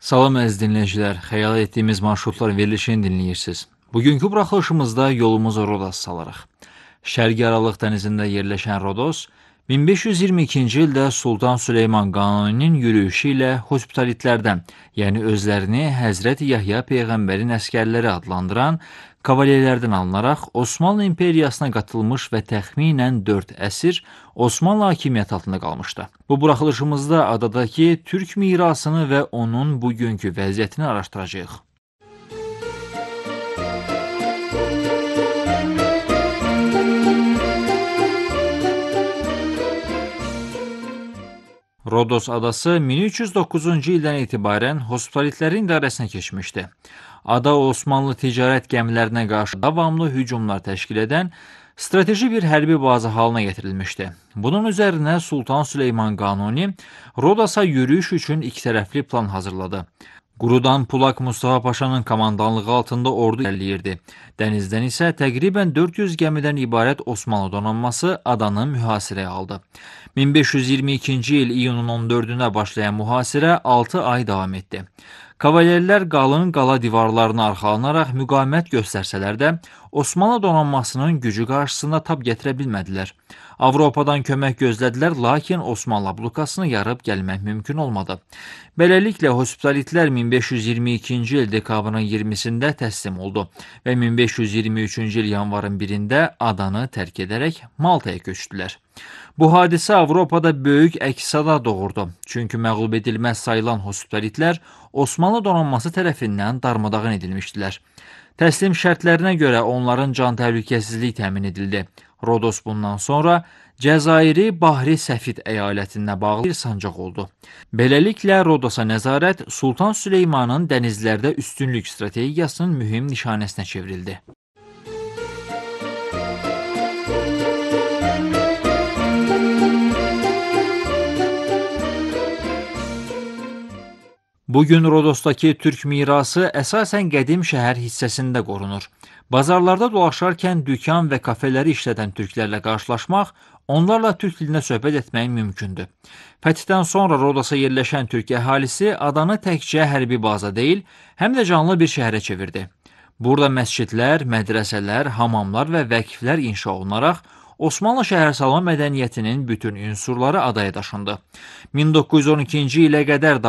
Salam əziz dinləyicilər, xəyal etdiyimiz marşrutlar verilişini dinləyirsiniz. Bugünkü buraxılışımızda yolumuzu Rodos salarıq. Şərqi Aralıq dənizində yerləşən Rodos, 1522-ci ildə Sultan Süleyman Qanuninin yürüyüşü ilə hospitalitlərdən, yəni özlərini Həzrəti Yahya Peyğəmbərin əsgərləri adlandıran kavalyelərdən alınaraq Osmanlı İmperiyasına qatılmış və təxminən 4 əsr Osmanlı hakimiyyəti altında qalmışdı. Bu buraxılışımızda adadakı türk mirasını və onun bugünkü vəziyyətini araşdıracağıq. Rodos adası 1309-cu ildən etibarən hospitalitlərin idarəsinə keçmişdi. Ada Osmanlı ticarət gəmilərinə qarşı davamlı hücumlar təşkil edən strateji bir hərbi baza halına getirilmişdi. Bunun üzərinə Sultan Süleyman Qanuni Rodos'a yürüyüş üçün ikitərəfli plan hazırladı. Qurudan Pulak Mustafa Paşanın komandanlığı altında ordu irəliləyirdi. Dənizdən isə təqribən 400 gəmidən ibarət Osmanlı donanması adanı mühasirəyə aldı. 1522-ci il iyunun 14-ünə başlayan mühasirə 6 ay davam etdi. Kavalerlər qalın qala divarlarına arxalanaraq müqavimət göstərsələr də, Osmanlı donanmasının gücü qarşısında tab gətirə bilmədilər. Avropadan kömək gözlədilər, lakin Osmanlı ablukasını yarıb gəlmək mümkün olmadı. Beləliklə, hospitalitlər 1522-ci il dekabrın 20-sində təslim oldu və 1523-cü il yanvarın 1-də adanı tərk edərək Maltaya köçdülər. Bu hadisə Avropada böyük əks-səda doğurdu. Çünki məğlub edilməz sayılan hospitalitlər Osmanlı donanması tərəfindən darmadağın edilmişdilər. Təslim şərtlərinə görə onların can təhlükəsizliyi təmin edildi. Rodos bundan sonra Cəzairi Bahri Səfid əyalətinə bağlı bir sancaq oldu. Beləliklə, Rodos'a nəzarət Sultan Süleymanın dənizlərdə üstünlük strategiyasının mühüm nişanəsinə çevrildi. Bugün Rodos'dakı türk mirası əsasən qədim şəhər hissəsində qorunur. Bazarlarda dolaşarkən dükan və kafeləri işlədən türklərlə qarşılaşmaq, onlarla türk dilində söhbət etmək mümkündür. Fətihdən sonra Rodos'a yerləşən türk əhalisi adanı təkcə hərbi baza deyil, həm də canlı bir şəhərə çevirdi. Burada məscidlər, mədrəsələr, hamamlar və vəqflər inşa olunaraq, Osmanlı şəhərsalma mədəniyyətinin bütün unsurları adaya daşındı. 1912-ci ilə qədər